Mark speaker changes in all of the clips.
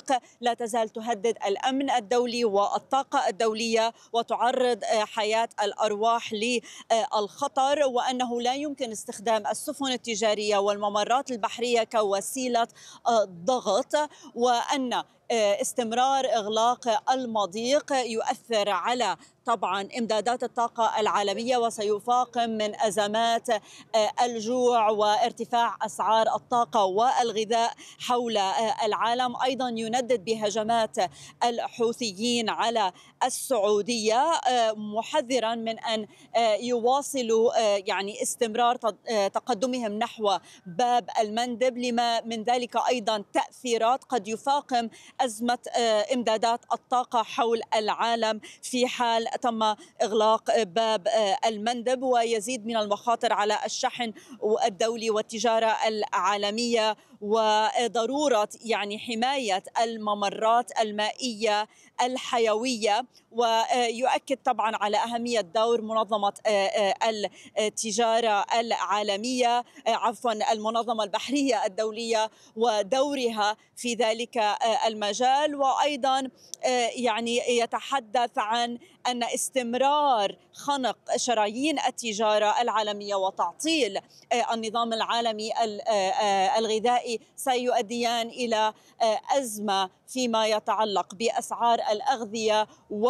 Speaker 1: المضيق لا تزال تهدد الأمن الدولي والطاقة الدولية وتعرض حياة الأرواح للخطر، وأنه لا يمكن استخدام السفن التجارية والممرات البحرية كوسيلة ضغط، وأن استمرار إغلاق المضيق يؤثر على طبعا إمدادات الطاقة العالمية وسيفاقم من أزمات الجوع وارتفاع أسعار الطاقة والغذاء حول العالم. أيضا يندد بهجمات الحوثيين على السعودية محذرا من أن يواصلوا يعني استمرار تقدمهم نحو باب المندب، لما من ذلك أيضا تأثيرات قد يفاقم أزمة إمدادات الطاقة حول العالم في حال تم إغلاق باب المندب، ويزيد من المخاطر على الشحن الدولي والتجارة العالمية، وضرورة يعني حماية الممرات المائية الحيوية. ويؤكد طبعا على أهمية دور منظمة التجارة العالمية المنظمة البحرية الدولية ودورها في ذلك المجال. وأيضا يعني يتحدث عن أن استمرار خنق شرايين التجارة العالمية وتعطيل النظام العالمي الغذائي سيؤديان إلى أزمة فيما يتعلق بأسعار الأغذية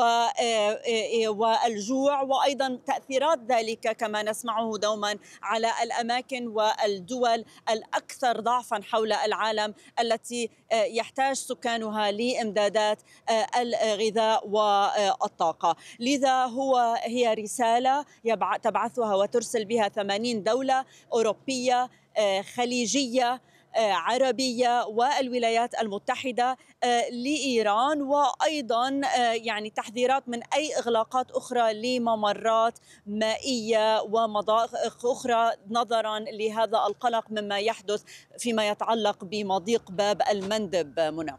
Speaker 1: والجوع، وأيضا تأثيرات ذلك كما نسمعه دوما على الأماكن والدول الأكثر ضعفا حول العالم التي يحتاج سكانها لإمدادات الغذاء والطاقة. لذا هي رسالة تبعثها وترسل بها 80 دولة أوروبية خليجية عربية والولايات المتحدة لإيران، وأيضا يعني تحذيرات من أي إغلاقات أخرى لممرات مائية ومضائق أخرى نظرا لهذا القلق مما يحدث فيما يتعلق بمضيق باب المندب. منى.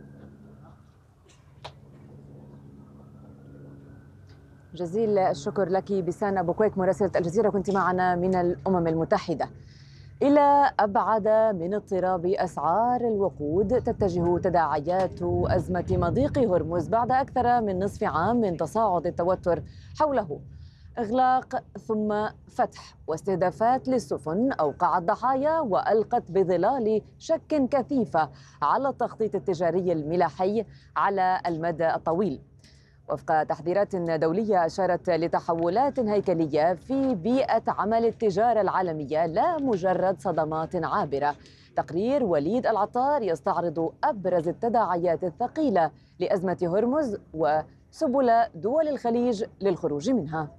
Speaker 2: جزيل الشكر لك بسان أبو كويك مراسلة الجزيرة، كنت معنا من الأمم المتحدة. إلى أبعد من اضطراب أسعار الوقود تتجه تداعيات أزمة مضيق هرمز بعد أكثر من نصف عام من تصاعد التوتر حوله. إغلاق ثم فتح واستهدافات للسفن أوقعت ضحايا وألقت بظلال شك كثيفة على التخطيط التجاري الملاحي على المدى الطويل. وفق تحذيرات دولية أشارت لتحولات هيكلية في بيئة عمل التجارة العالمية لا مجرد صدمات عابرة. تقرير وليد العطار يستعرض أبرز التداعيات الثقيلة لأزمة هرمز وسبل دول الخليج للخروج منها.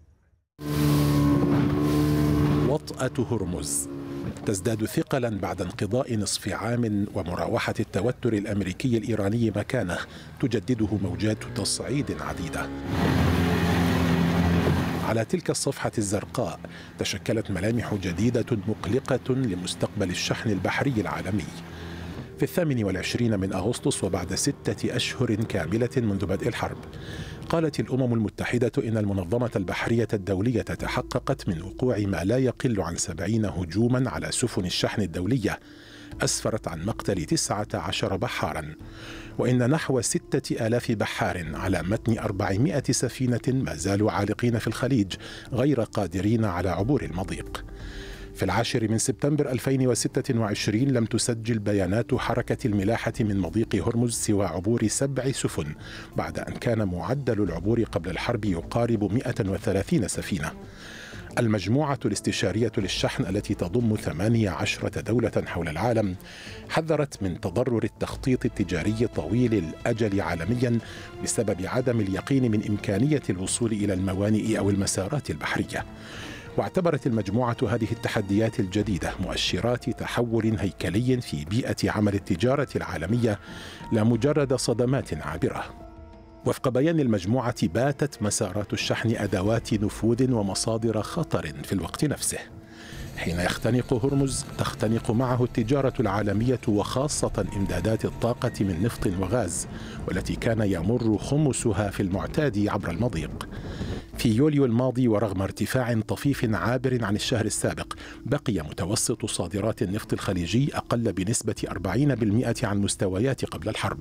Speaker 3: وطأة هرمز تزداد ثقلا بعد انقضاء نصف عام ومراوحة التوتر الأمريكي الإيراني مكانه تجدده موجات تصعيد عديدة. على تلك الصفحة الزرقاء تشكلت ملامح جديدة مقلقة لمستقبل الشحن البحري العالمي. في 28 من أغسطس وبعد 6 أشهر كاملة منذ بدء الحرب، قالت الأمم المتحدة إن المنظمة البحرية الدولية تحققت من وقوع ما لا يقل عن 70 هجوما على سفن الشحن الدولية أسفرت عن مقتل 19 بحارا، وإن نحو 6000 بحار على متن 400 سفينة ما زالوا عالقين في الخليج غير قادرين على عبور المضيق. في 10 من سبتمبر 2026 لم تسجل بيانات حركة الملاحة من مضيق هرمز سوى عبور 7 سفن، بعد أن كان معدل العبور قبل الحرب يقارب 130 سفينة. المجموعة الاستشارية للشحن التي تضم 18 دولة حول العالم حذرت من تضرر التخطيط التجاري طويل الأجل عالميا بسبب عدم اليقين من إمكانية الوصول إلى الموانئ أو المسارات البحرية. واعتبرت المجموعة هذه التحديات الجديدة مؤشرات تحول هيكلي في بيئة عمل التجارة العالمية لا مجرد صدمات عابرة. وفق بيان المجموعة باتت مسارات الشحن أدوات نفوذ ومصادر خطر في الوقت نفسه. حين يختنق هرمز تختنق معه التجارة العالمية وخاصة إمدادات الطاقة من نفط وغاز، والتي كان يمر خمسها في المعتاد عبر المضيق. في يوليو الماضي ورغم ارتفاع طفيف عابر عن الشهر السابق، بقي متوسط صادرات النفط الخليجي أقل بنسبة 40% عن مستويات قبل الحرب.